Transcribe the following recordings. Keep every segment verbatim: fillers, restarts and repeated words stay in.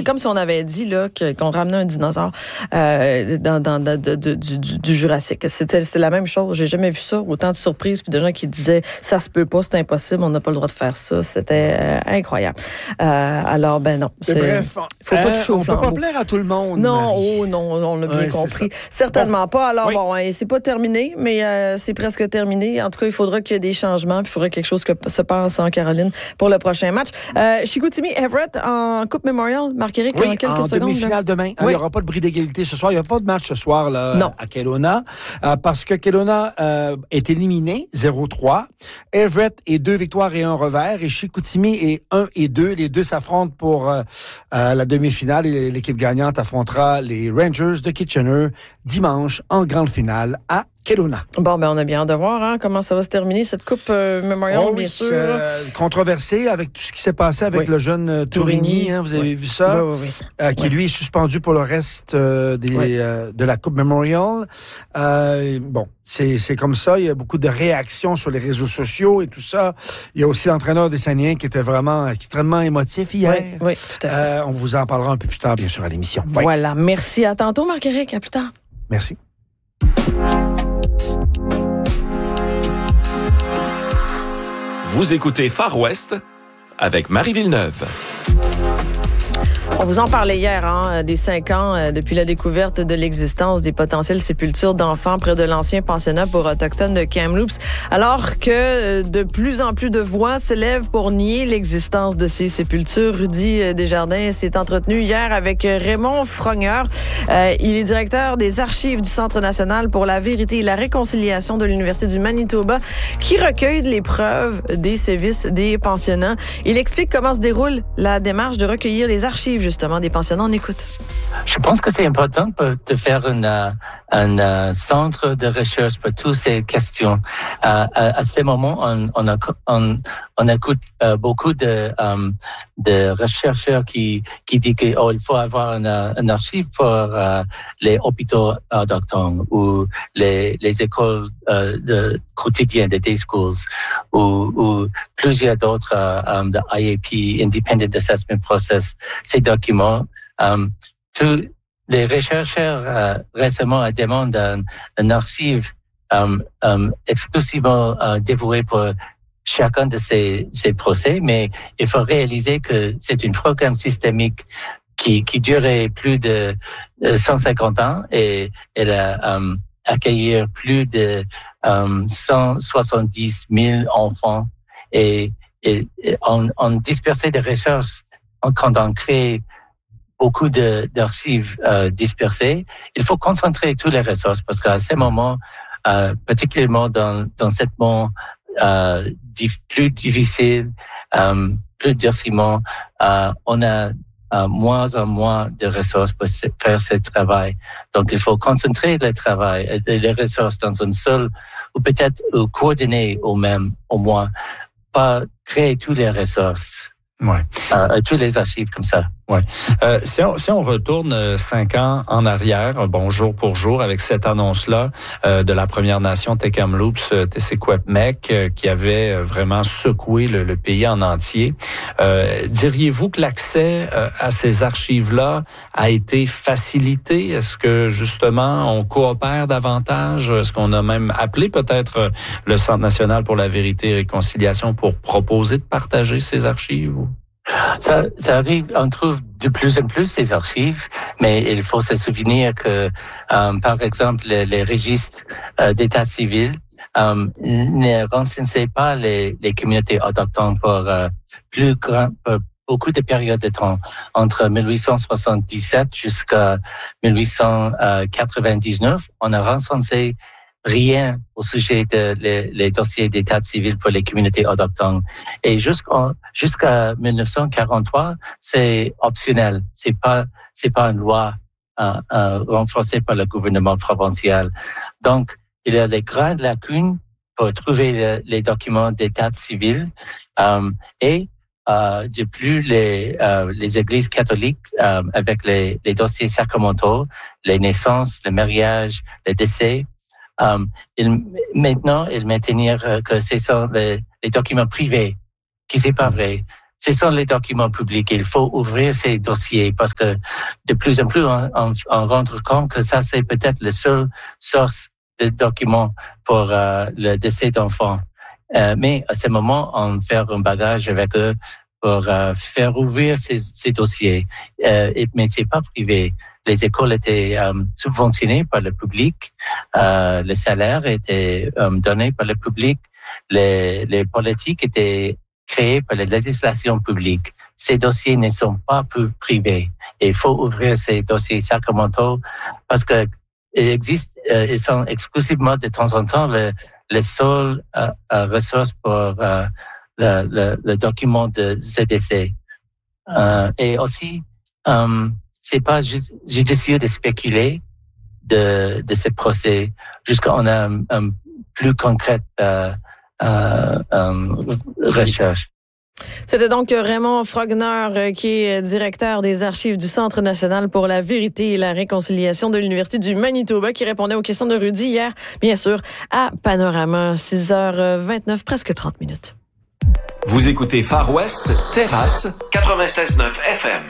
comme si on avait dit là que, qu'on ramenait un dinosaure euh, dans, dans, dans de, de, du, du Jurassique. C'était, c'était la même chose. J'ai jamais vu ça. Autant de surprises puis de gens qui disaient ça se peut pas, c'est impossible, on n'a pas le droit de faire ça. C'était euh, incroyable. Euh, alors ben non. C'est... Bref, faut pas euh, toucher au on flambeau. peut pas plaire à tout le monde. Non, Marie. oh non, on l'a bien ouais, compris. Certainement bon. pas. Alors oui. bon, c'est pas terminé, mais euh, c'est presque terminé. En tout cas, il faudra qu'il y ait des changements, puis il faudra quelque chose que se passe en Caroline pour le prochain match. Euh, Chicoutimi Everett en Coupe Memorial, Marc-Éric, oui, en quelques en secondes. demi-finale demain. Il oui. n'y aura pas de bris d'égalité ce soir. Il n'y a pas de match ce soir là, non. à Kelowna, euh, parce que Kelowna euh, est éliminé zéro trois. Everett est deux victoires et un revers, et Chicoutimi est un et deux. Les deux s'affrontent pour euh, euh, la demi-finale, et l'équipe gagnante affrontera les Rangers de Kitchener dimanche en grande finale à Kelowna. Bon, ben on a bien hâte de voir hein, comment ça va se terminer, cette Coupe euh, Memorial, oh, bien oui, sûr. Euh, controversée avec tout ce qui s'est passé avec oui. le jeune euh, Tourini, hein, vous avez oui. vu ça? Oui, oui, oui. Euh, qui, oui. lui, est suspendu pour le reste euh, des, oui. euh, de la Coupe Memorial. Euh, bon, c'est, c'est comme ça. Il y a beaucoup de réactions sur les réseaux sociaux et tout ça. Il y a aussi l'entraîneur des Saguenayens qui était vraiment extrêmement émotif hier. Oui, oui, tout à fait. Euh, on vous en parlera un peu plus tard, bien sûr, à l'émission. Voilà. Oui. Merci. À tantôt, Marc-Éric. À plus tard. Merci. Vous écoutez Far West avec Marie Villeneuve. On vous en parlait hier, hein, des cinq ans euh, depuis la découverte de l'existence des potentielles sépultures d'enfants près de l'ancien pensionnat pour autochtones de Kamloops, alors que euh, de plus en plus de voix s'élèvent pour nier l'existence de ces sépultures. Rudy Desjardins s'est entretenu hier avec Raymond Frogneur. Euh, il est directeur des archives du Centre national pour la vérité et la réconciliation de l'Université du Manitoba, qui recueille les preuves des sévices des pensionnats. Il explique comment se déroule la démarche de recueillir les archives justement des pensionnats. On écoute. Je pense que c'est important de faire une, un, un centre de recherche pour toutes ces questions. À, à, à ce moment, on, on, a, on, on écoute euh, beaucoup de, um, de chercheurs qui, qui disent qu'il oh, faut avoir un, un archive pour euh, les hôpitaux autochtones ou les, les écoles euh, de, quotidiennes, des day schools, ou, ou plusieurs d'autres euh, um, de I A P, Independent Assessment Process, ces documents. Um, tous les chercheurs euh, récemment demandé un, un archive um, um, exclusivement uh, dévoué pour chacun de ces, ces procès, mais il faut réaliser que c'est un programme systémique qui, qui durait plus de cent cinquante ans et elle a um, accueilli plus de um, cent soixante-dix mille enfants et, et, et on, on dispersait des recherches quand on crée beaucoup de, d'archives euh, dispersées. Il faut concentrer toutes les ressources parce qu'à ce moment, euh, particulièrement dans, dans ce monde euh, dif, plus difficile, euh, plus durciment, euh, on a euh, moins en moins de ressources pour faire ce travail. Donc, il faut concentrer le travail et les ressources dans une seule, ou peut-être ou coordonner au même, au moins, pas créer toutes les ressources. Ouais. Euh, tous les archives comme ça. Ouais. Euh, si on si on retourne cinq ans en arrière, bon jour pour jour avec cette annonce-là euh, de la Première Nation des Kamloops, Tessé-Québec, euh, qui avait vraiment secoué le, le pays en entier. Euh, diriez-vous que l'accès euh, à ces archives-là a été facilité? Est-ce que justement on coopère davantage? Est-ce qu'on a même appelé peut-être le Centre national pour la vérité et réconciliation pour proposer de partager ces archives? Ou? Ça, ça arrive, on trouve de plus en plus ces archives, mais il faut se souvenir que, euh, par exemple, les, les registres euh, d'état civil euh, ne renseignaient pas les, les communautés autochtones pour euh, plus grand, pour beaucoup de périodes de temps, entre dix-huit cent soixante-dix-sept jusqu'à dix-huit cent quatre-vingt-dix-neuf. On a recensé rien au sujet de les, les dossiers d'état civil pour les communautés autochtones. Et jusqu'en, jusqu'à dix-neuf cent quarante-trois, c'est optionnel. C'est pas, c'est pas une loi euh, euh, renforcée par le gouvernement provincial. Donc, il y a des grandes lacunes pour trouver le, les documents d'état civil euh, et euh, de plus les euh, les églises catholiques euh, avec les, les dossiers sacramentaux, les naissances, le mariage, les décès. Um, il, maintenant, il maintenir que ce sont les, les documents privés, qui c'est pas vrai. ce sont les documents publics. Il faut ouvrir ces dossiers parce que de plus en plus, on, on, on rend compte que ça, c'est peut-être la seule source de documents pour euh, le décès d'enfants. Euh, mais à ce moment, on fait un bagage avec eux pour euh, faire ouvrir ces, ces dossiers. Euh, et, mais c'est pas privé. Les écoles étaient euh, subventionnées par le public. Euh, les salaires étaient euh, donnés par le public. Les, les politiques étaient créées par la législation publique. Ces dossiers ne sont pas privés. Et il faut ouvrir ces dossiers Sacramento parce que il existe, euh, ils sont exclusivement de temps en temps le, les seules euh, euh, ressources pour euh, le, le, le document de C D C. Euh, et aussi, euh, c'est pas judicieux de spéculer de, de ce procès jusqu'à on a un, un plus concrète euh, euh, euh, recherche. C'était donc Raymond Frogner, qui est directeur des archives du Centre national pour la vérité et la réconciliation de l'Université du Manitoba, qui répondait aux questions de Rudy hier, bien sûr, à Panorama, six heures vingt-neuf, presque trente minutes. Vous écoutez Far West, Terrasse, quatre-vingt-seize neuf F M.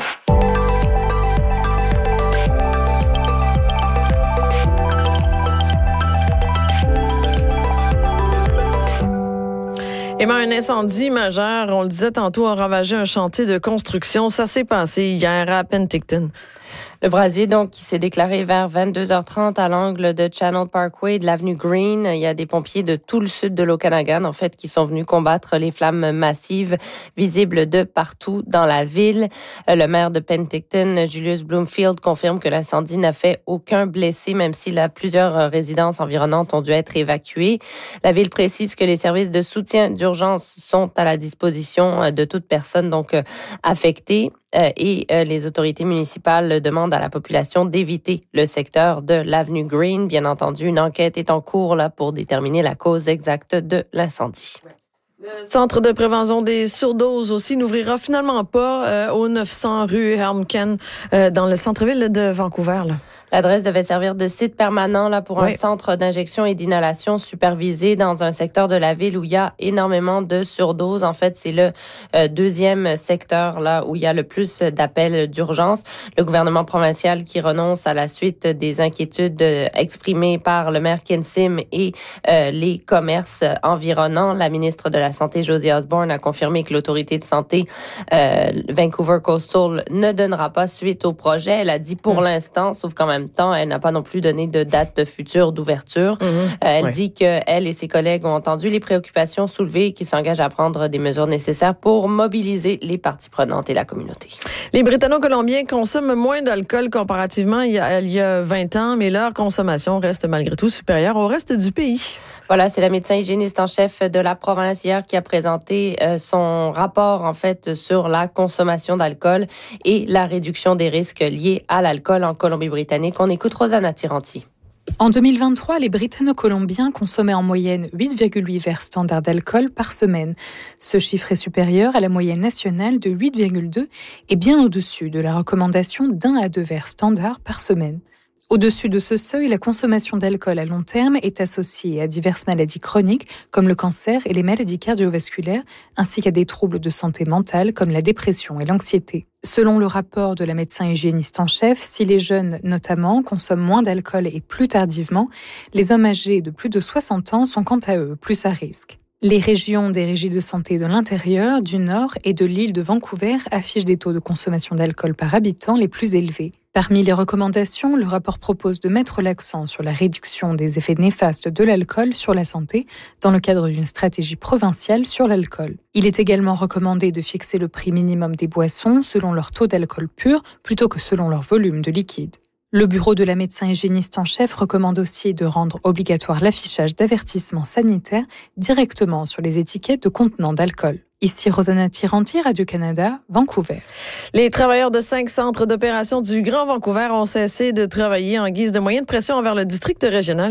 Et bien, un incendie majeur, on le disait tantôt, a ravagé un chantier de construction. Ça s'est passé hier à Penticton. Le brasier, donc, qui s'est déclaré vers vingt-deux heures trente à l'angle de Channel Parkway et de l'avenue Green. Il y a des pompiers de tout le sud de l'Okanagan, en fait, qui sont venus combattre les flammes massives visibles de partout dans la ville. Le maire de Penticton, Julius Bloomfield, confirme que l'incendie n'a fait aucun blessé, même si là, plusieurs résidences environnantes ont dû être évacuées. La ville précise que les services de soutien d'urgence sont à la disposition de toute personne donc affectée. Et les autorités municipales demandent à la population d'éviter le secteur de l'avenue Green. Bien entendu, une enquête est en cours là pour déterminer la cause exacte de l'incendie. Le Centre de prévention des surdoses aussi n'ouvrira finalement pas euh, au neuf cents rue Helmken euh, dans le centre-ville de Vancouver. Là. L'adresse devait servir de site permanent là pour oui. un centre d'injection et d'inhalation supervisé dans un secteur de la ville où il y a énormément de surdoses. En fait, c'est le euh, deuxième secteur là où il y a le plus d'appels d'urgence. Le gouvernement provincial qui renonce à la suite des inquiétudes euh, exprimées par le maire Ken Sim et euh, les commerces environnants. La ministre de la Santé, Josie Osborne, a confirmé que l'autorité de santé euh, Vancouver Coastal ne donnera pas suite au projet. Elle a dit pour mmh. l'instant, sauf qu'en même temps, elle n'a pas non plus donné de date future d'ouverture. Mmh. Euh, elle ouais. dit qu'elle et ses collègues ont entendu les préoccupations soulevées et qu'ils s'engagent à prendre des mesures nécessaires pour mobiliser les parties prenantes et la communauté. Les Britanno-Colombiens consomment moins d'alcool comparativement il y a, il y a vingt ans, mais leur consommation reste malgré tout supérieure au reste du pays. Voilà, c'est la médecin hygiéniste en chef de la province hier qui a présenté euh, son rapport en fait sur la consommation d'alcool et la réduction des risques liés à l'alcool en Colombie-Britannique. On écoute Rosanna Tiranti. En deux mille vingt-trois, les Britanno-Colombiens consommaient en moyenne huit virgule huit verres standards d'alcool par semaine. Ce chiffre est supérieur à la moyenne nationale de huit virgule deux et bien au-dessus de la recommandation d'un à deux verres standards par semaine. Au-dessus de ce seuil, la consommation d'alcool à long terme est associée à diverses maladies chroniques comme le cancer et les maladies cardiovasculaires, ainsi qu'à des troubles de santé mentale comme la dépression et l'anxiété. Selon le rapport de la médecin hygiéniste en chef, si les jeunes notamment consomment moins d'alcool et plus tardivement, les hommes âgés de plus de soixante ans sont quant à eux plus à risque. Les régions des régies de santé de l'intérieur, du nord et de l'île de Vancouver affichent des taux de consommation d'alcool par habitant les plus élevés. Parmi les recommandations, le rapport propose de mettre l'accent sur la réduction des effets néfastes de l'alcool sur la santé dans le cadre d'une stratégie provinciale sur l'alcool. Il est également recommandé de fixer le prix minimum des boissons selon leur taux d'alcool pur plutôt que selon leur volume de liquide. Le bureau de la médecin hygiéniste en chef recommande aussi de rendre obligatoire l'affichage d'avertissements sanitaires directement sur les étiquettes de contenants d'alcool. Ici Rosanna Tiranti, Radio-Canada, Vancouver. Les travailleurs de cinq centres d'opération du Grand Vancouver ont cessé de travailler en guise de moyen de pression envers le district régional, Emma.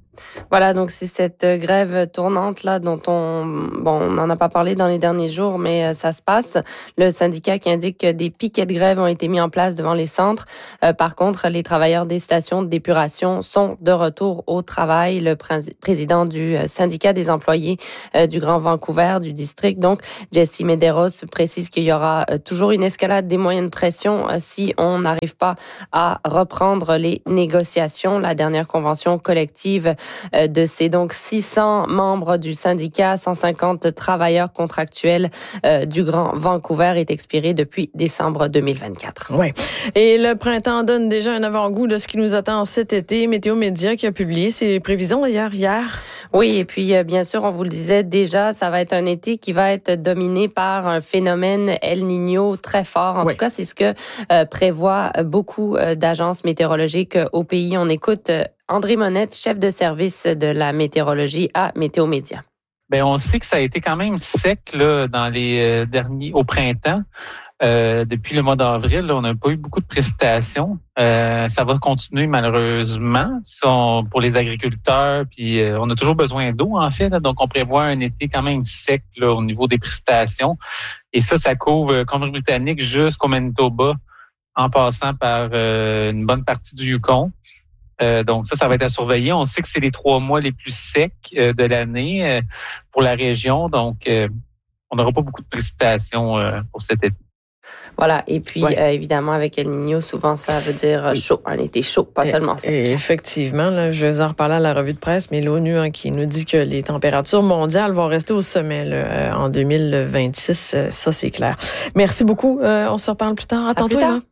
Voilà, donc c'est cette grève tournante là dont on bon on n'en a pas parlé dans les derniers jours, mais ça se passe. Le syndicat qui indique que des piquets de grève ont été mis en place devant les centres. Euh, par contre, les travailleurs des stations d'épuration sont de retour au travail. Le pr- président du syndicat des employés euh, du Grand Vancouver du district, donc Jesse Medeiros, précise qu'il y aura euh, toujours une escalade des moyens de pression euh, si on n'arrive pas à reprendre les négociations. La dernière convention collective de ces donc six cents membres du syndicat, cent cinquante travailleurs contractuels euh, du Grand Vancouver est expirée depuis décembre deux mille vingt-quatre. Oui. Et le printemps donne déjà un avant-goût de ce qui nous attend cet été. Météo Média qui a publié ses prévisions d'ailleurs hier. Oui, et puis euh, bien sûr, on vous le disait déjà, ça va être un été qui va être dominé par un phénomène El Niño très fort. En oui. tout cas, c'est ce que euh, prévoient beaucoup euh, d'agences météorologiques euh, au pays. On écoute euh, André Monette, chef de service de la météorologie à Météo Média. Bien, on sait que ça a été quand même sec là, dans les euh, derniers, au printemps. Euh, depuis le mois d'avril, là, on n'a pas eu beaucoup de précipitations. Euh, ça va continuer malheureusement on, pour les agriculteurs. Puis euh, on a toujours besoin d'eau en fait. Là, donc on prévoit un été quand même sec là, au niveau des précipitations. Et ça, ça couvre euh, Colombie-Britannique jusqu'au Manitoba, en passant par euh, une bonne partie du Yukon. Euh, donc ça, ça va être à surveiller. On sait que c'est les trois mois les plus secs euh, de l'année euh, pour la région. Donc, euh, on n'aura pas beaucoup de précipitations euh, pour cet été. Voilà, et puis ouais. euh, évidemment avec El Niño, souvent ça veut dire chaud, un été chaud, pas et, seulement sec. Et effectivement, là, je vais vous en reparler à la revue de presse, mais l'ONU hein, qui nous dit que les températures mondiales vont rester au sommet là, en deux mille vingt-six, ça c'est clair. Merci beaucoup, euh, on se reparle plus tard. À, à tantôt. Plus tard.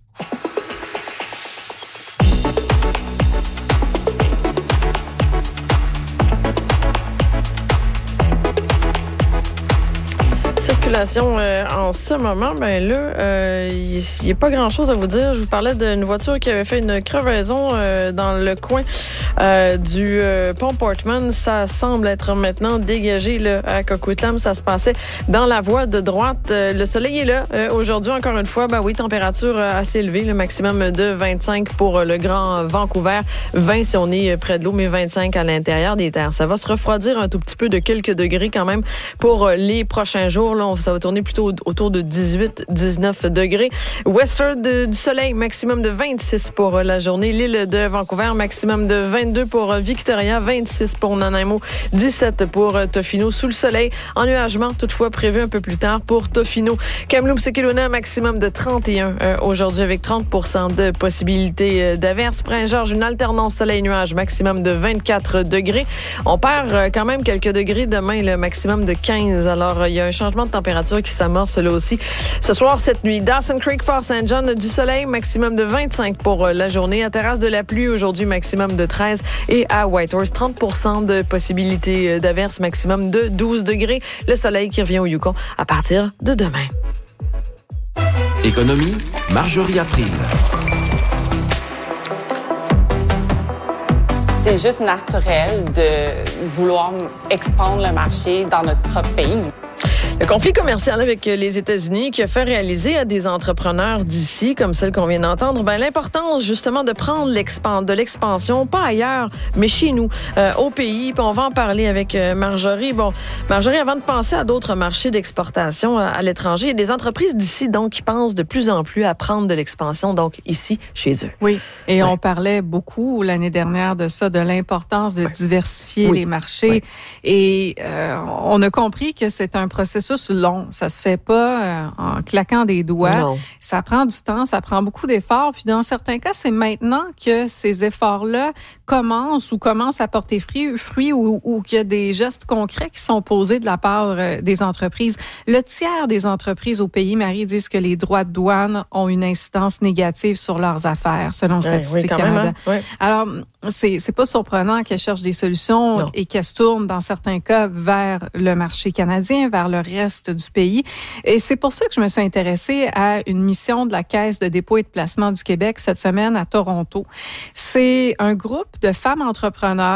Euh, en ce moment, ben là, euh, il n'y a pas grand-chose à vous dire. Je vous parlais d'une voiture qui avait fait une crevaison euh, dans le coin euh, du euh, pont Portman. Ça semble être maintenant dégagé là, à Coquitlam. Ça se passait dans la voie de droite. Euh, le soleil est là. Euh, aujourd'hui, encore une fois, ben oui, température assez élevée, le maximum de vingt-cinq pour le Grand Vancouver. vingt si on est près de l'eau, mais vingt-cinq à l'intérieur des terres. Ça va se refroidir un tout petit peu de quelques degrés quand même pour les prochains jours. Là, on ça va tourner plutôt autour de dix-huit à dix-neuf degrés. Western de, du soleil, maximum de vingt-six pour la journée. L'île de Vancouver, maximum de vingt-deux pour Victoria, vingt-six pour Nanaimo, dix-sept pour Tofino. Sous le soleil, ennuagement toutefois prévu un peu plus tard pour Tofino. Kamloops et Kelowna, maximum de trente et un euh, aujourd'hui avec trente pour cent de possibilité d'averse. Prince-Georges, une alternance soleil-nuage, maximum de vingt-quatre degrés. On perd euh, quand même quelques degrés demain, le maximum de quinze. Alors, il y a un changement de température qui s'amorce là aussi. Ce soir, cette nuit, Dawson Creek, Fort Saint John, du soleil, maximum de vingt-cinq pour la journée. À Terrasse de la pluie, aujourd'hui, maximum de treize. Et à Whitehorse, trente pour cent de possibilité d'averse, maximum de douze degrés. Le soleil qui revient au Yukon à partir de demain. Économie, Marjorie April. C'est juste naturel de vouloir expandre le marché dans notre propre pays. Le conflit commercial avec les États-Unis qui a fait réaliser à des entrepreneurs d'ici, comme celle qu'on vient d'entendre, ben l'importance justement de prendre l'expan- de l'expansion, pas ailleurs, mais chez nous, euh, au pays. Puis on va en parler avec euh, Marjorie. Bon, Marjorie, avant de penser à d'autres marchés d'exportation à, à l'étranger, il y a des entreprises d'ici donc qui pensent de plus en plus à prendre de l'expansion, donc ici, chez eux. Oui, et ouais. on parlait beaucoup l'année dernière de ça, de l'importance de ouais. diversifier oui. les marchés. Oui. Et euh, on a compris que c'est un processus long. Ça se fait pas euh, en claquant des doigts. Non. Ça prend du temps, ça prend beaucoup d'efforts. Puis dans certains cas, c'est maintenant que ces efforts-là commencent ou commencent à porter fruit, fruit ou, ou qu'il y a des gestes concrets qui sont posés de la part euh, des entreprises. Le tiers des entreprises au pays, Marie, disent que les droits de douane ont une incidence négative sur leurs affaires, selon Statistique oui, Canada. Même, hein? Oui. Alors, c'est, c'est pas surprenant qu'elles cherchent des solutions non. et qu'elles se tournent, dans certains cas, vers le marché canadien, vers le reste du pays. Et c'est pour ça que je me suis intéressée à une mission de la Caisse de dépôt et de placement du Québec cette semaine à Toronto. C'est un groupe de femmes entrepreneurs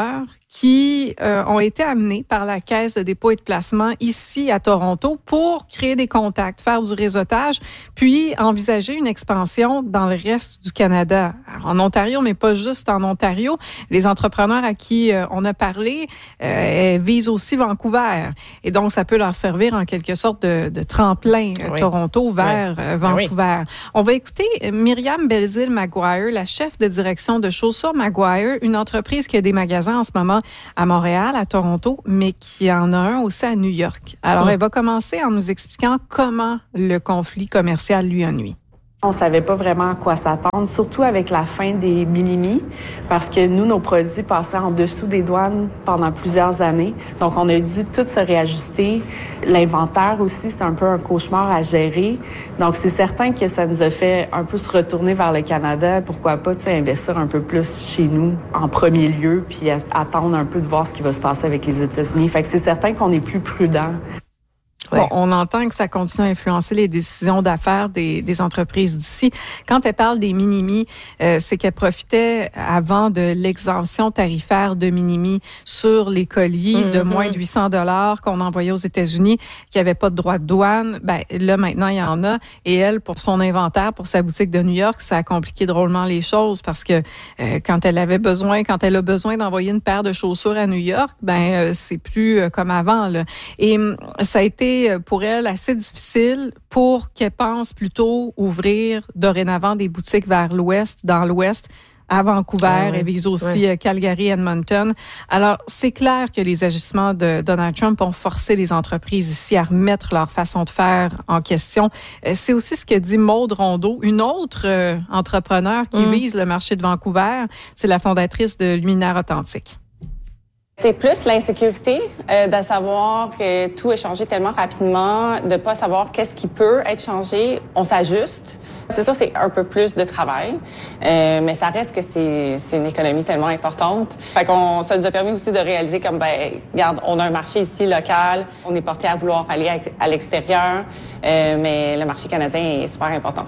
qui euh, ont été amenés par la Caisse de dépôt et de placement ici à Toronto pour créer des contacts, faire du réseautage, puis envisager une expansion dans le reste du Canada. Alors, en Ontario, mais pas juste en Ontario. Les entrepreneurs à qui euh, on a parlé euh, visent aussi Vancouver. Et donc, ça peut leur servir en quelque sorte de, de tremplin euh, oui. Toronto vers oui. euh, Vancouver. Oui. On va écouter Myriam Belzile-Maguire, la chef de direction de Chaussures Maguire, une entreprise qui a des magasins en ce moment à Montréal, à Toronto, mais qui en a un aussi à New York. Alors, mmh. elle va commencer en nous expliquant comment le conflit commercial lui a nui. On savait pas vraiment à quoi s'attendre, surtout avec la fin des minimis, parce que nous, nos produits passaient en dessous des douanes pendant plusieurs années. Donc, on a dû tout se réajuster. L'inventaire aussi, c'est un peu un cauchemar à gérer. Donc, c'est certain que ça nous a fait un peu se retourner vers le Canada. Pourquoi pas, tu sais, investir un peu plus chez nous en premier lieu, puis attendre un peu de voir ce qui va se passer avec les États-Unis. Fait que c'est certain qu'on est plus prudent. Ouais. Bon, on entend que ça continue à influencer les décisions d'affaires des, des entreprises d'ici. Quand elle parle des minimis, euh, c'est qu'elle profitait avant de l'exemption tarifaire de minimis sur les colis mm-hmm. de moins de huit cents dollars qu'on envoyait aux États-Unis, qui n'avaient pas de droit de douane. Ben là, maintenant, il y en a. Et elle, pour son inventaire, pour sa boutique de New York, ça a compliqué drôlement les choses parce que euh, quand elle avait besoin, quand elle a besoin d'envoyer une paire de chaussures à New York, ben euh, c'est plus euh, comme avant, là. Et ça a été pour elle assez difficile pour qu'elle pense plutôt ouvrir dorénavant des boutiques vers l'ouest, dans l'ouest, à Vancouver. Ah oui. Elle vise aussi oui. Calgary, Edmonton. Alors, c'est clair que les agissements de Donald Trump ont forcé les entreprises ici à remettre leur façon de faire en question. C'est aussi ce que dit Maude Rondeau, une autre euh, entrepreneur qui mm. vise le marché de Vancouver. C'est la fondatrice de Luminaire Authentique. C'est plus l'insécurité euh, de savoir que tout est changé tellement rapidement, de pas savoir qu'est-ce qui peut être changé. On s'ajuste. C'est sûr, c'est un peu plus de travail, euh, mais ça reste que c'est, c'est une économie tellement importante. Fait qu'on, ça nous a permis aussi de réaliser comme, ben, regarde, on a un marché ici local, on est porté à vouloir aller à, à l'extérieur, euh, mais le marché canadien est super important.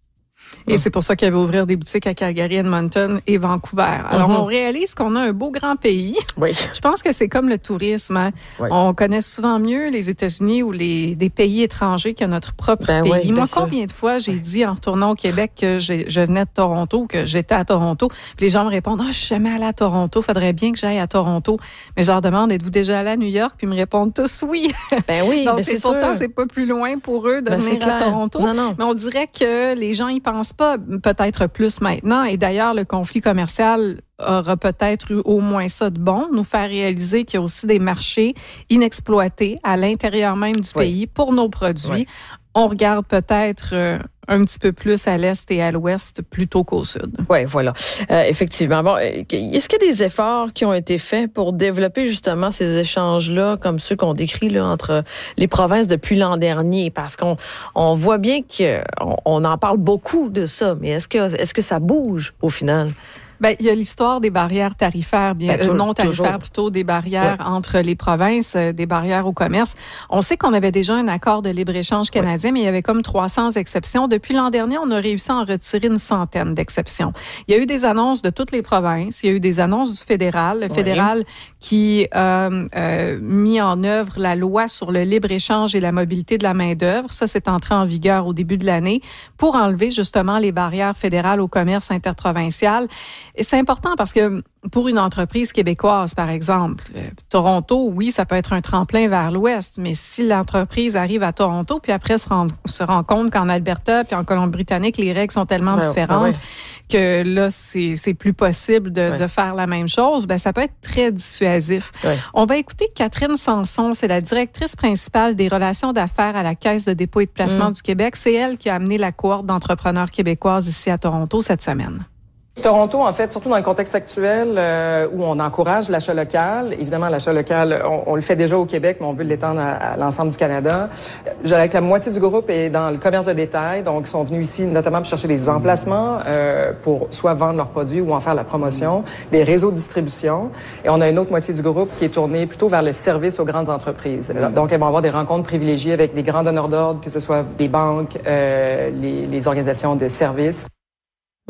Et c'est pour ça qu'elle veut ouvrir des boutiques à Calgary, Edmonton et Vancouver. Alors, mm-hmm. on réalise qu'on a un beau grand pays. Oui. Je pense que c'est comme le tourisme. Hein? Oui. On connaît souvent mieux les États-Unis ou les des pays étrangers que notre propre ben pays. Oui, Moi, combien sûr. de fois j'ai dit en retournant au Québec que j'ai, je venais de Toronto, que j'étais à Toronto, puis les gens me répondent « Ah, oh, je suis jamais allée à Toronto, faudrait bien que j'aille à Toronto. » Mais je leur demande « Êtes-vous déjà allée à New York? » Puis ils me répondent tous « Oui. » Ben oui, Donc, ben c'est c'est pourtant, sûr. c'est pas plus loin pour eux de ben venir à Toronto. Non, non. Mais on dirait que les gens y pensent pas, peut-être plus maintenant. Et d'ailleurs, le conflit commercial aura peut-être eu au moins ça de bon, nous faire réaliser qu'il y a aussi des marchés inexploités à l'intérieur même du oui. pays pour nos produits. Oui. On regarde peut-être euh, un petit peu plus à l'est et à l'ouest plutôt qu'au sud. Oui, voilà. Euh, effectivement. Bon, est-ce qu'il y a des efforts qui ont été faits pour développer justement ces échanges-là, comme ceux qu'on décrit là, entre les provinces depuis l'an dernier? Parce qu'on on voit bien qu'on on en parle beaucoup de ça, mais est-ce que, est-ce que ça bouge au final? Ben, il y a l'histoire des barrières tarifaires, bien ben, euh, non tarifaires toujours. plutôt, des barrières ouais. entre les provinces, euh, des barrières au commerce. On sait qu'on avait déjà un accord de libre-échange canadien, ouais. mais il y avait comme trois cents exceptions. Depuis l'an dernier, on a réussi à en retirer une centaine d'exceptions. Il y a eu des annonces de toutes les provinces, il y a eu des annonces du fédéral, le ouais. fédéral qui a euh, euh, mis en œuvre la loi sur le libre-échange et la mobilité de la main-d'œuvre. Ça, c'est entré en vigueur au début de l'année pour enlever justement les barrières fédérales au commerce interprovincial. Et c'est important parce que pour une entreprise québécoise, par exemple, euh, Toronto, oui, ça peut être un tremplin vers l'ouest, mais si l'entreprise arrive à Toronto, puis après se rend, se rend compte qu'en Alberta puis en Colombie-Britannique, les règles sont tellement ben, différentes ben que ouais. là, c'est, c'est plus possible de, ouais. de faire la même chose, ben ça peut être très dissuasif. Ouais. On va écouter Catherine Sanson, c'est la directrice principale des relations d'affaires à la Caisse de dépôt et de placement mmh. du Québec. C'est elle qui a amené la cohorte d'entrepreneurs québécoises ici à Toronto cette semaine. Toronto, en fait, surtout dans le contexte actuel euh, où on encourage l'achat local. Évidemment, l'achat local, on, on le fait déjà au Québec, mais on veut l'étendre à, à l'ensemble du Canada. Je dirais que la moitié du groupe est dans le commerce de détail, donc ils sont venus ici notamment pour chercher des emplacements euh, pour soit vendre leurs produits ou en faire la promotion, des réseaux de distribution. Et on a une autre moitié du groupe qui est tournée plutôt vers le service aux grandes entreprises. Donc, elles vont avoir des rencontres privilégiées avec des grands donneurs d'ordre, que ce soit des banques, euh, les, les organisations de services. Mmh.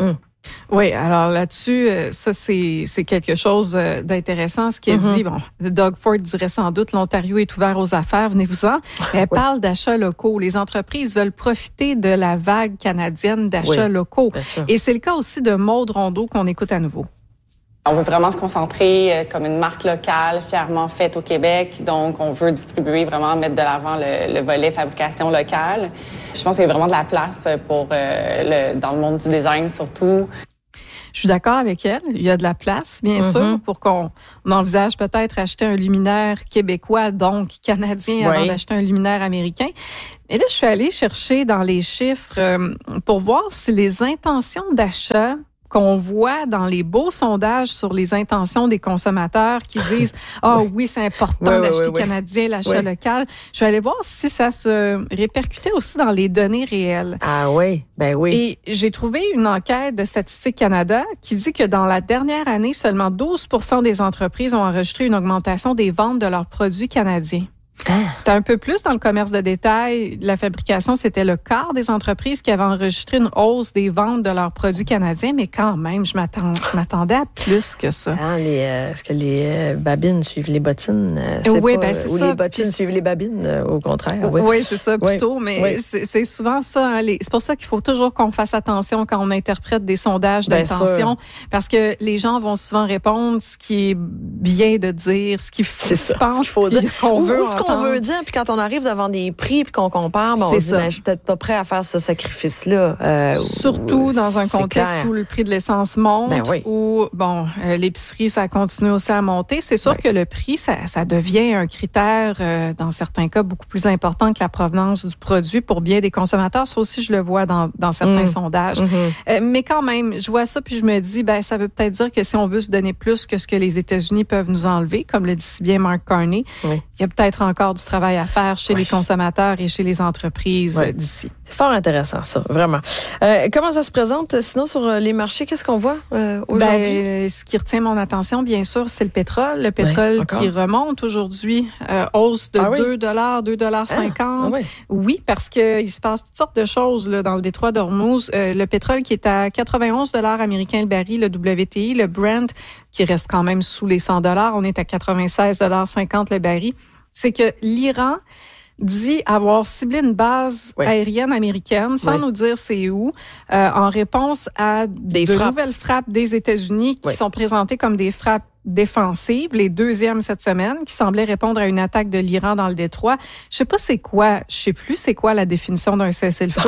Oui, alors là-dessus, ça, c'est, c'est quelque chose d'intéressant. Ce qu'elle mm-hmm. dit, bon, Doug Ford dirait sans doute, l'Ontario est ouvert aux affaires, venez-vous-en. Mais elle oui. parle d'achats locaux. Les entreprises veulent profiter de la vague canadienne d'achats oui, locaux. Et c'est le cas aussi de Maude Rondeau qu'on écoute à nouveau. On veut vraiment se concentrer comme une marque locale, fièrement faite au Québec. Donc, on veut distribuer, vraiment mettre de l'avant le, le volet fabrication locale. Je pense qu'il y a vraiment de la place pour euh, le, dans le monde du design, surtout. Je suis d'accord avec elle. Il y a de la place, bien mm-hmm. sûr, pour qu'on on envisage peut-être acheter un luminaire québécois, donc canadien, oui. avant d'acheter un luminaire américain. Et là, je suis allée chercher dans les chiffres euh, pour voir si les intentions d'achat qu'on voit dans les beaux sondages sur les intentions des consommateurs qui disent « Ah oh, oui, c'est important oui, d'acheter oui, oui, canadien, l'achat oui. local ». Je vais aller voir si ça se répercutait aussi dans les données réelles. Ah oui, ben oui. Et j'ai trouvé une enquête de Statistique Canada qui dit que dans la dernière année, seulement douze pour cent des entreprises ont enregistré une augmentation des ventes de leurs produits canadiens. Ah. C'était un peu plus dans le commerce de détail. La fabrication, c'était le quart des entreprises qui avaient enregistré une hausse des ventes de leurs produits canadiens, mais quand même, je, m'attend, je m'attendais à plus que ça. Ah, les, euh, est-ce que les euh, babines suivent les bottines? Euh, c'est oui, pas, ben c'est ou ça. les bottines Puis, suivent les babines, euh, au contraire. Oui, oui c'est ça, plutôt. Oui. Mais oui. C'est, c'est souvent ça. Hein, les, c'est pour ça qu'il faut toujours qu'on fasse attention quand on interprète des sondages Bien d'intention, sûr. Parce que les gens vont souvent répondre ce qui est bien de dire, ce qu'ils c'est ça, pensent ce qu'il faut dire. Qu'on ou, veut ou ce qu'on veut dire, puis quand on arrive devant des prix puis qu'on compare, ben on se dit, ben, je suis peut-être pas prêt à faire ce sacrifice-là. Euh, Surtout ou, dans un contexte clair. où le prix de l'essence monte, ben oui. où bon, euh, l'épicerie, ça continue aussi à monter. C'est sûr oui. que le prix, ça, ça devient un critère, euh, dans certains cas, beaucoup plus important que la provenance du produit pour bien des consommateurs. Ça aussi, je le vois dans, dans certains mmh. sondages. Mmh. Euh, mais quand même, je vois ça puis je me dis, ben ça veut peut-être dire que si on veut se donner plus que ce que les États-Unis peuvent nous enlever, comme le dit si bien Mark Carney, oui. il y a peut-être encore du travail à faire chez oui. les consommateurs et chez les entreprises oui. d'ici. C'est fort intéressant, ça, vraiment. Euh, comment ça se présente, sinon, sur les marchés? Qu'est-ce qu'on voit euh, aujourd'hui? Ben, ce qui retient mon attention, bien sûr, c'est le pétrole. Le pétrole oui, qui remonte aujourd'hui, euh, hausse de ah oui? deux dollars, deux dollars cinquante. Ah, ah oui. oui, parce qu'il se passe toutes sortes de choses là, dans le détroit d'Ormuz. Euh, le pétrole qui est à quatre-vingt-onze dollars américains le baril, le W T I, le Brent qui reste quand même sous les cent dollars. On est à quatre-vingt-seize dollars cinquante le baril. C'est que l'Iran dit avoir ciblé une base oui. aérienne américaine, sans oui. nous dire c'est où, euh, en réponse à des de frappes. nouvelles frappes des États-Unis qui oui. sont présentées comme des frappes défensives, les deuxièmes cette semaine, qui semblaient répondre à une attaque de l'Iran dans le détroit. Je sais pas c'est quoi, je sais plus c'est quoi la définition d'un cessez-le-feu.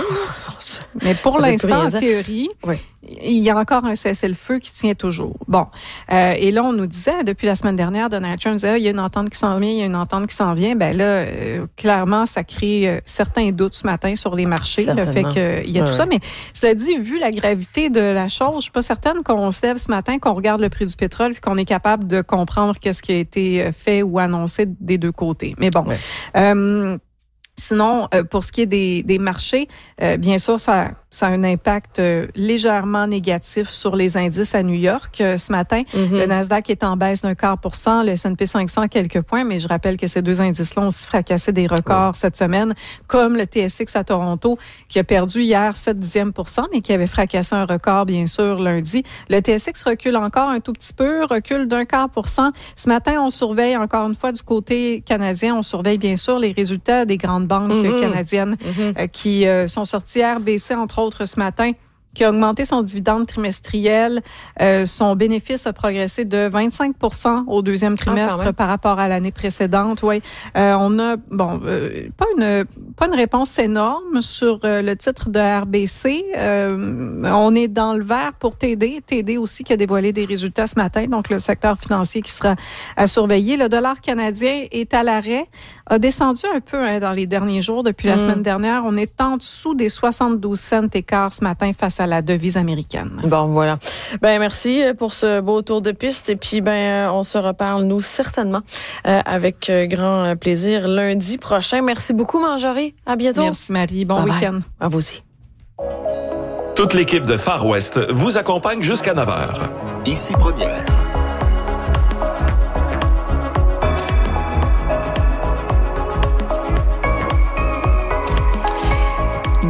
Mais pour l'instant, en théorie, oui. il y a encore un cessez-le-feu qui tient toujours. Bon. Euh, et là, on nous disait, depuis la semaine dernière, Donald Trump disait, ah, il y a une entente qui s'en vient, il y a une entente qui s'en vient. Ben là, euh, clairement, ça crée euh, certains doutes ce matin sur les marchés. Certainement. Le fait qu'il y a ouais. tout ça. Mais cela dit, vu la gravité de la chose, je suis pas certaine qu'on se lève ce matin, qu'on regarde le prix du pétrole et qu'on est capable de comprendre qu'est-ce qui a été fait ou annoncé des deux côtés. Mais bon. Ouais. Euh, Sinon, euh, pour ce qui est des, des marchés, euh, bien sûr, ça, ça a un impact euh, légèrement négatif sur les indices à New York. Euh, ce matin, mm-hmm. le Nasdaq est en baisse d'un quart pour cent, le S and P cinq cents quelques points, mais je rappelle que ces deux indices-là ont aussi fracassé des records oui. cette semaine, comme le T S X à Toronto, qui a perdu hier sept dixièmes pour cent, mais qui avait fracassé un record, bien sûr, lundi. Le T S X recule encore un tout petit peu, recule d'un quart pour cent. Ce matin, on surveille encore une fois du côté canadien, on surveille bien sûr les résultats des grandes banques mm-hmm. canadiennes mm-hmm. Euh, qui euh, sont sorties R B C, entre autres, ce matin, qui a augmenté son dividende trimestriel. Euh, son bénéfice a progressé de vingt-cinq pour cent au deuxième trimestre ah, par rapport à l'année précédente. Oui, euh, on a bon euh, pas une pas une réponse énorme sur euh, le titre de R B C. Euh, on est dans le vert pour T D. T D aussi qui a dévoilé des résultats ce matin. Donc le secteur financier qui sera à surveiller. Le dollar canadien est à l'arrêt. A descendu un peu hein, dans les derniers jours depuis la mmh. semaine dernière. On est en dessous des soixante-douze cents écart ce matin face à la devise américaine. Bon, voilà. Ben merci pour ce beau tour de piste. Et puis, ben on se reparle, nous, certainement, euh, avec grand plaisir lundi prochain. Merci beaucoup, Marjorie. À bientôt. Merci, Marie. Bon bye week-end. Bye. À vous aussi. Toute l'équipe de Far West vous accompagne jusqu'à neuf heures. Ici Première.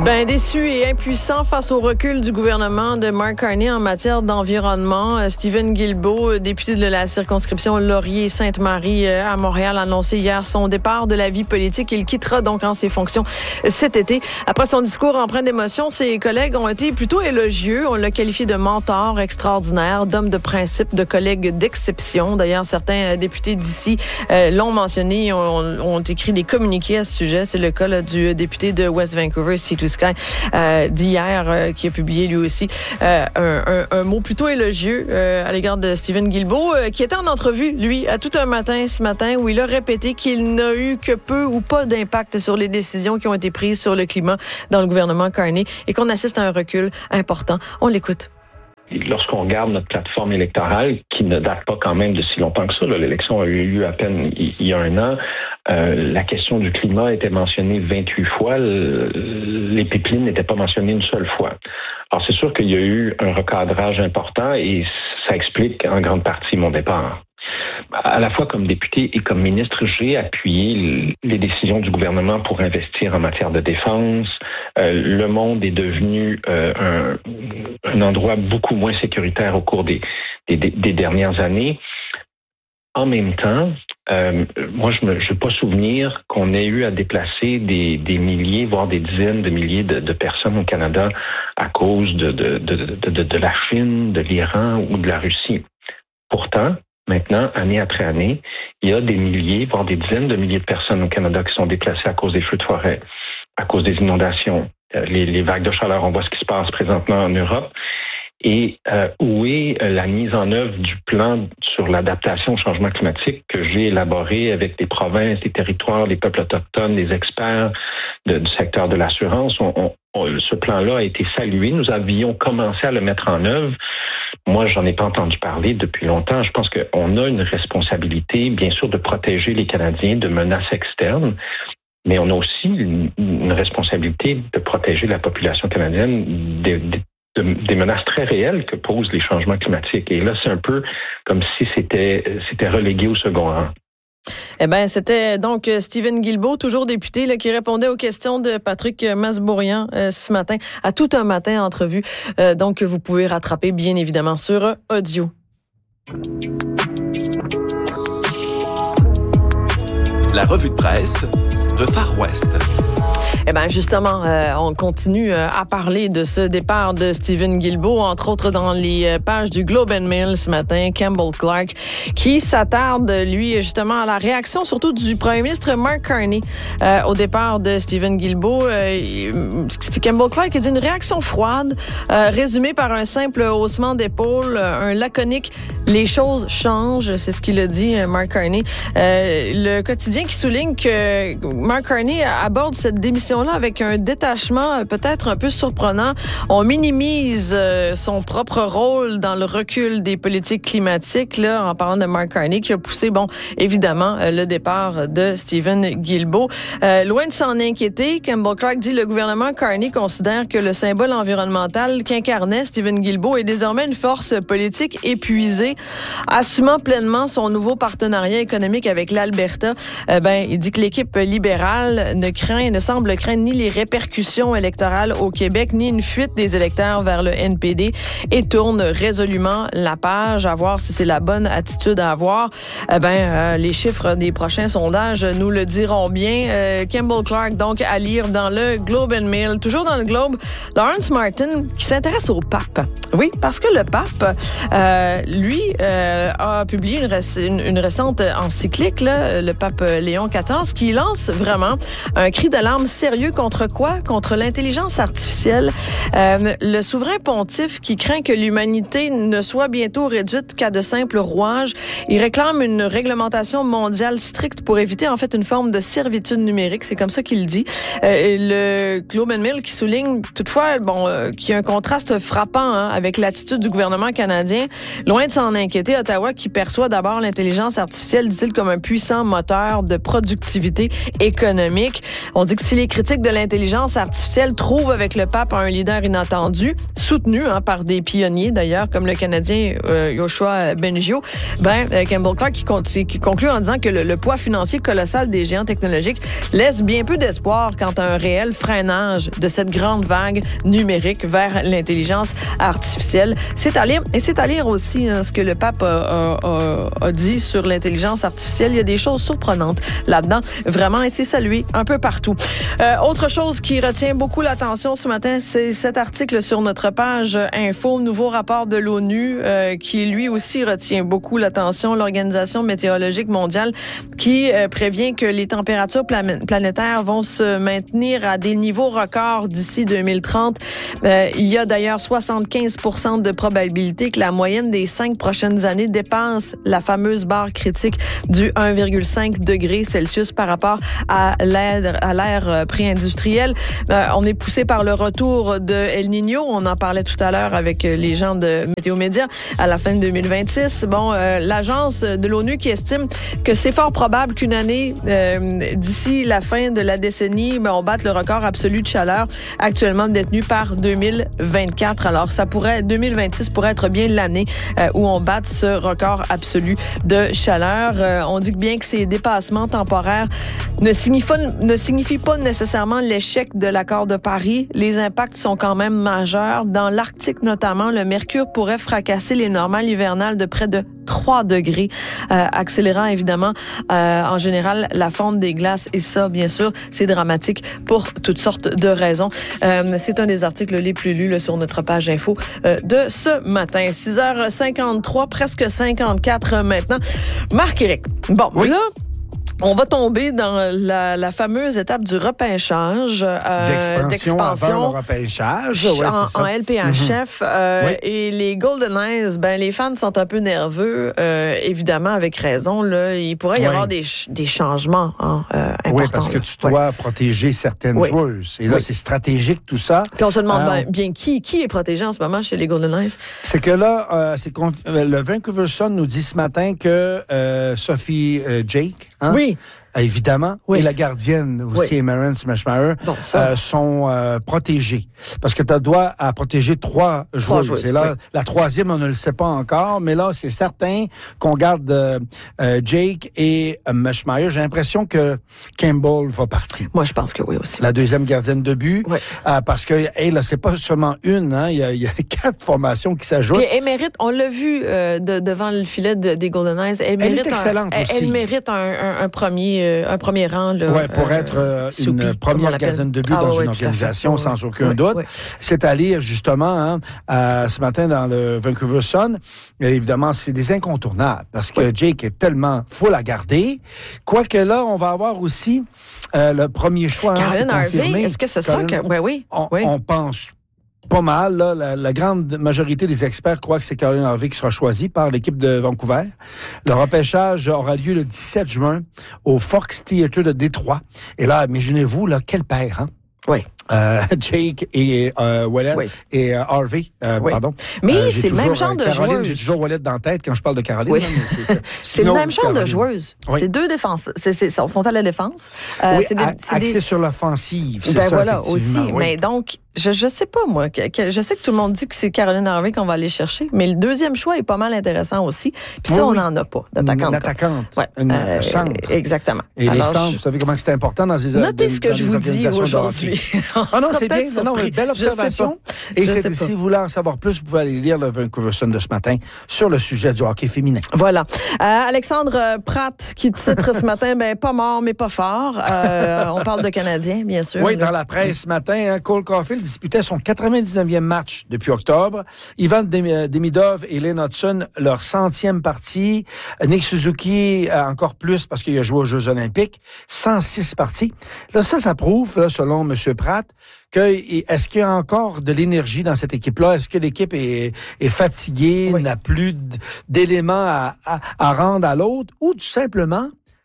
Ben déçu et impuissant face au recul du gouvernement de Mark Carney en matière d'environnement. Stephen Guilbeault, député de la circonscription Laurier-Sainte-Marie à Montréal, a annoncé hier son départ de la vie politique. Il quittera donc en ses fonctions cet été. Après son discours empreint d'émotion, ses collègues ont été plutôt élogieux. On l'a qualifié de mentor extraordinaire, d'homme de principe, de collègue d'exception. D'ailleurs, certains députés d'ici euh, l'ont mentionné, ont, ont écrit des communiqués à ce sujet. C'est le cas là, du député de West Vancouver, C deux Sky, euh, d'hier, euh, qui a publié lui aussi euh, un, un, un mot plutôt élogieux euh, à l'égard de Stephen Guilbeault, euh, qui était en entrevue, lui, à tout un matin ce matin, où il a répété qu'il n'a eu que peu ou pas d'impact sur les décisions qui ont été prises sur le climat dans le gouvernement Carney et qu'on assiste à un recul important. On l'écoute. Lorsqu'on regarde notre plateforme électorale, qui ne date pas quand même de si longtemps que ça, là, l'élection a eu lieu à peine il y a un an, euh, la question du climat était mentionnée vingt-huit fois, le, les pipelines n'étaient pas mentionnées une seule fois. Alors c'est sûr qu'il y a eu un recadrage important et ça explique en grande partie mon départ. À la fois comme député et comme ministre, j'ai appuyé les décisions du gouvernement pour investir en matière de défense. Euh, le monde est devenu euh, un, un endroit beaucoup moins sécuritaire au cours des, des, des dernières années. En même temps, euh, moi, je ne veux pas souvenir qu'on ait eu à déplacer des, des milliers, voire des dizaines de milliers de, de personnes au Canada à cause de, de, de, de, de, de la Chine, de l'Iran ou de la Russie. Pourtant, maintenant, année après année, il y a des milliers, voire des dizaines de milliers de personnes au Canada qui sont déplacées à cause des feux de forêt, à cause des inondations, les, les vagues de chaleur. On voit ce qui se passe présentement en Europe. Et euh, où est la mise en œuvre du plan sur l'adaptation au changement climatique que j'ai élaboré avec des provinces, des territoires, les peuples autochtones, les experts de, du secteur de l'assurance? On, on, on, ce plan-là a été salué. Nous avions commencé à le mettre en œuvre. Moi, j'en ai pas entendu parler depuis longtemps. Je pense qu'on a une responsabilité, bien sûr, de protéger les Canadiens de menaces externes, mais on a aussi une, une responsabilité de protéger la population canadienne des, des De, des menaces très réelles que posent les changements climatiques. Et là, c'est un peu comme si c'était, c'était relégué au second rang. Eh bien, c'était donc Stephen Guilbeault, toujours député, là, qui répondait aux questions de Patrick Masbourian euh, ce matin, à tout un matin entrevue. Euh, donc, vous pouvez rattraper, bien évidemment, sur audio. La revue de presse de Far West. Eh bien, justement, euh, on continue euh, à parler de ce départ de Stephen Guilbeault, entre autres dans les euh, pages du Globe and Mail ce matin, Campbell Clark, qui s'attarde, lui, justement, à la réaction, surtout du premier ministre Mark Carney, euh, au départ de Stephen Guilbeault. Euh, Campbell Clark a dit une réaction froide, euh, résumée par un simple haussement d'épaule, un laconique « les choses changent », c'est ce qu'il a dit, Mark Carney. Euh, le quotidien qui souligne que Mark Carney aborde cette démission là avec un détachement peut-être un peu surprenant. On minimise euh, son propre rôle dans le recul des politiques climatiques, là, en parlant de Mark Carney, qui a poussé, bon, évidemment, euh, le départ de Stephen Guilbeault. Euh, loin de s'en inquiéter, Campbell Clark dit le gouvernement Carney considère que le symbole environnemental qu'incarnait Stephen Guilbeault est désormais une force politique épuisée, assumant pleinement son nouveau partenariat économique avec l'Alberta. Euh, ben, il dit que l'équipe libérale ne craint, ne semble craindre ni les répercussions électorales au Québec, ni une fuite des électeurs vers le N P D et tourne résolument la page, à voir si c'est la bonne attitude à avoir. Eh ben, euh, les chiffres des prochains sondages nous le diront bien. Euh, Campbell Clark, donc, à lire dans le Globe and Mail. Toujours dans le Globe, Lawrence Martin, qui s'intéresse au pape. Oui, parce que le pape, euh, lui, euh, a publié une, réc- une, une récente encyclique, là, le pape Léon quatorze, qui lance vraiment un cri d'alarme sérieux contre quoi? Contre l'intelligence artificielle. Euh, le souverain pontife qui craint que l'humanité ne soit bientôt réduite qu'à de simples rouages. Il réclame une réglementation mondiale stricte pour éviter en fait une forme de servitude numérique. C'est comme ça qu'il dit. Euh, le Globe and Mail qui souligne toutefois bon, euh, qu'il y a un contraste frappant hein, avec l'attitude du gouvernement canadien. Loin de s'en inquiéter. Ottawa qui perçoit d'abord l'intelligence artificielle, dit-il, comme un puissant moteur de productivité économique. On dit que si les critiques de l'intelligence artificielle trouvent avec le pape un leader inattendu, soutenu hein, par des pionniers d'ailleurs, comme le Canadien euh, Yoshua Bengio, ben, euh, Campbell Clark qui, continue, qui conclut en disant que le, le poids financier colossal des géants technologiques laisse bien peu d'espoir quant à un réel freinage de cette grande vague numérique vers l'intelligence artificielle. C'est à lire, et c'est à lire aussi hein, ce que le pape a, a, a dit sur l'intelligence artificielle. Il y a des choses surprenantes là-dedans, vraiment, et c'est salué un peu partout. Euh, autre chose qui retient beaucoup l'attention ce matin, c'est cet article sur notre page Info, nouveau rapport de l'ONU euh, qui lui aussi retient beaucoup l'attention. L'Organisation météorologique mondiale qui euh, prévient que les températures plan- planétaires vont se maintenir à des niveaux records d'ici deux mille trente. Euh, il y a d'ailleurs soixante-quinze pour cent de probabilité que la moyenne des cinq prochaines années dépasse la fameuse barre critique du un virgule cinq degré Celsius par rapport à l'ère, à l'ère pré-industrielle. Euh, on est poussé par le retour de El Niño. On en parlait tout à l'heure avec les gens de Météo Média à la fin de deux mille vingt-six. Bon, euh, l'agence de l'ONU qui estime que c'est fort probable qu'une année, euh, d'ici la fin de la décennie, ben, on batte le record absolu de chaleur actuellement détenu par deux mille vingt-quatre. Alors, ça pourrait, deux mille vingt-six pourrait être bien l'année euh, où on batte ce record absolu de chaleur. Euh, on dit que bien que ces dépassements temporaires ne signifient, ne signifient pas nécessairement l'échec de l'accord de Paris, les impacts sont quand même majeurs. Dans l'Arctique notamment, le mercure pourrait fracasser les normales hivernales de près de trois degrés, euh, accélérant évidemment euh, en général la fonte des glaces. Et ça, bien sûr, c'est dramatique pour toutes sortes de raisons. Euh, c'est un des articles les plus lus là, sur notre page info euh, de ce matin. six heures cinquante-trois, presque cinquante-quatre maintenant. Marc-Éric, bon, oui. Là... On va tomber dans la, la fameuse étape du repêchage. Euh, d'expansion, d'expansion avant le repêchage. Ouais, en, c'est ça. en L P H F. Mm-hmm. Euh, oui. Et les Golden Knights, ben, les fans sont un peu nerveux, euh, évidemment, avec raison. Là, il pourrait y oui. avoir des, des changements hein, euh, importants. Oui, parce que tu dois oui. protéger certaines oui. joueuses. Et là, oui. c'est stratégique, tout ça. Puis on se demande euh, bien qui, qui est protégé en ce moment chez les Golden Knights. C'est que là, euh, c'est conf... le Vancouver Sun nous dit ce matin que euh, Sophie euh, Jake, hein, oui. évidemment, oui. et la gardienne aussi, oui. Emerald Smashmire, bon, euh, sont euh, protégées. Parce que tu dois à protéger trois, trois joueuses. joueuses. Et là, oui. la troisième, on ne le sait pas encore, mais là, c'est certain qu'on garde euh, euh, Jake et euh, Smashmire. J'ai l'impression que Campbell va partir. Moi, je pense que oui aussi. La deuxième gardienne de but, oui. euh, parce que, hey, là, c'est pas seulement une, hein, il y a, il y a quatre formations qui s'ajoutent. Et elle mérite, on l'a vu euh, de, devant le filet de, des Golden Knights, elle, elle mérite est excellente un, aussi. Elle, elle mérite un, un, un premier un premier rang. Là, ouais, pour euh, être euh, une soupy, première gardienne de but ah, dans ouais, une organisation, ouais, sans aucun ouais, doute. Ouais. C'est à lire, justement, hein, euh, ce matin dans le Vancouver Sun. Et évidemment, c'est des incontournables, parce que ouais. Jake est tellement full à garder. Quoique là, on va avoir aussi euh, le premier choix. Caroline hein, Harvey, confirmé. Est-ce que ce sera que... Ouais, oui, on, oui. On pense pas mal. Là, la, la grande majorité des experts croient que c'est Caroline Harvey qui sera choisie par l'équipe de Vancouver. Le repêchage aura lieu le dix-sept juin au Fox Theatre de Détroit. Et là, imaginez-vous, là, quel père, hein? Oui. Euh, Jake et euh, Wallet oui. et euh, Harvey, euh, oui. pardon. Mais euh, c'est le même genre de Caroline, joueuse. J'ai toujours Wallet dans la tête quand je parle de Caroline. Oui. Hein, mais c'est, c'est, c'est le même genre de joueuse. Oui. C'est deux défenses. C'est, c'est, sont à la défense. Euh, oui, c'est des, c'est axé des... sur l'offensive. C'est ben ça, voilà, aussi. Oui. Mais donc, je, je sais pas, moi. Que, que, je sais que tout le monde dit que c'est Caroline Harvey qu'on va aller chercher, mais le deuxième choix est pas mal intéressant aussi. Puis ça, oui, on n'en a pas d'attaquante. Une attaquante. Ouais. Une euh, centre. Exactement. Et Alors, les centres, je... vous savez comment c'est important dans ces Notez ce que je vous dis aujourd'hui. Ah non, c'est bien. Non, non, belle observation. Et c'est, si vous voulez en savoir plus, vous pouvez aller lire le Vancouver Sun de ce matin sur le sujet du hockey féminin. Voilà. Euh, Alexandre Pratt qui titre ce matin, ben pas mort mais pas fort. Euh, on parle de Canadiens, bien sûr. Oui, là. Dans la presse ce matin, hein, Cole Caulfield disputait son quatre-vingt-dix-neuvième match depuis octobre. Ivan Demidov et Lynn Hudson, leur centième partie. Nick Suzuki, encore plus parce qu'il a joué aux Jeux olympiques. cent six parties. Là, ça, ça prouve, là, selon M. Pratt, que est-ce qu'il y a encore de l'énergie dans cette équipe-là? Est-ce que l'équipe est, est fatiguée, oui. n'a plus d'éléments à, à, à rendre à l'autre? Ou tout simplement,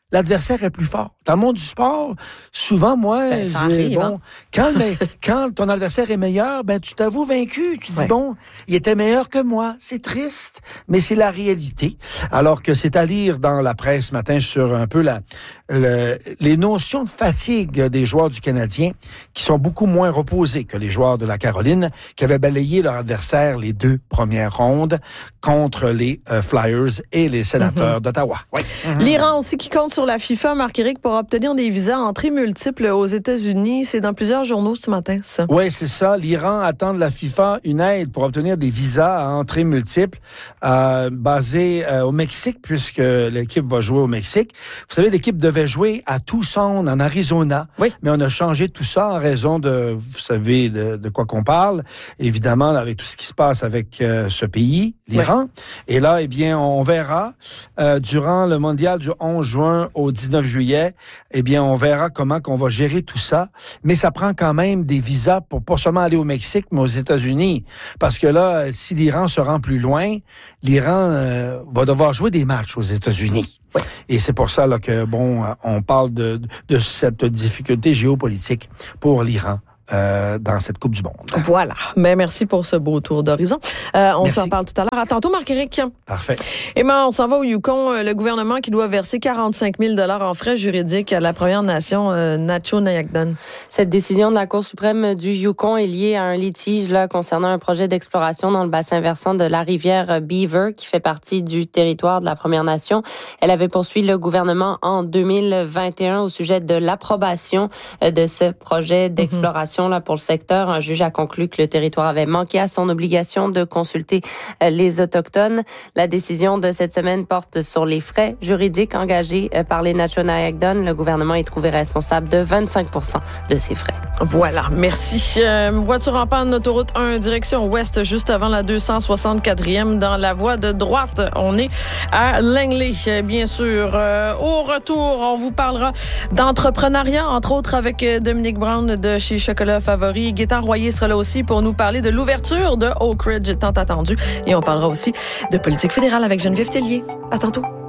l'adversaire est plus fort. Dans le monde du sport, souvent, moi, ben, ça j'ai, arrive, bon, hein? quand, mais, quand ton adversaire est meilleur, ben, tu t'avoues vaincu. Tu dis, ouais. bon, il était meilleur que moi. C'est triste, mais c'est la réalité. Alors que c'est à lire dans la presse ce matin sur un peu la, le, les notions de fatigue des joueurs du Canadien qui sont beaucoup moins reposés que les joueurs de la Caroline qui avaient balayé leur adversaire les deux premières rondes contre les euh, Flyers et les Sénateurs mm-hmm. d'Ottawa. Oui. Mm-hmm. L'Iran aussi qui compte sur la FIFA, Marc-Éric, pour obtenir des visas entrées multiples aux États-Unis. C'est dans plusieurs journaux ce matin, ça. Oui, c'est ça. L'Iran attend de la FIFA une aide pour obtenir des visas à entrées multiples euh, basés euh, au Mexique, puisque l'équipe va jouer au Mexique. Vous savez, l'équipe devait jouer à Tucson, en Arizona, oui. mais on a changé tout ça en raison de, vous savez, de, de quoi qu'on parle, évidemment, avec tout ce qui se passe avec euh, ce pays, l'Iran. Oui. Et là, eh bien, on verra, euh, durant le mondial du onze juin au dix-neuf juillet, eh bien, on verra comment qu'on va gérer tout ça. Mais ça prend quand même des visas pour pas seulement aller au Mexique, mais aux États-Unis. Parce que là, si l'Iran se rend plus loin, l'Iran euh, va devoir jouer des matchs aux États-Unis. Oui. Et c'est pour ça là, que, bon, on parle de, de cette difficulté géopolitique pour l'Iran. Euh, dans cette Coupe du Monde. Voilà. Ben, merci pour ce beau tour d'horizon. Euh, on merci. s'en parle tout à l'heure. À tantôt, Marc-Éric. Parfait. Et ben, on s'en va au Yukon. Le gouvernement qui doit verser quarante-cinq mille dollars en frais juridiques à la Première Nation euh, Nacho-Nayakdon. Cette décision de la Cour suprême du Yukon est liée à un litige là concernant un projet d'exploration dans le bassin versant de la rivière Beaver qui fait partie du territoire de la Première Nation. Elle avait poursuivi le gouvernement en deux mille vingt et un au sujet de l'approbation de ce projet d'exploration. Mm-hmm. Là, pour le secteur, un juge a conclu que le territoire avait manqué à son obligation de consulter les Autochtones. La décision de cette semaine porte sur les frais juridiques engagés par les Nacho-Nayakdon. Le gouvernement est trouvé responsable de vingt-cinq pour cent de ces frais. Voilà, merci. Euh, voiture en panne, autoroute un, direction ouest, juste avant la deux cent soixante-quatrième, dans la voie de droite. On est à Langley, bien sûr. Euh, au retour, on vous parlera d'entrepreneuriat, entre autres avec Dominique Brown de chez Chocolat Favori. Gaétan Royer sera là aussi pour nous parler de l'ouverture de Oak Ridge tant attendue. Et on parlera aussi de politique fédérale avec Geneviève Tellier. À tantôt.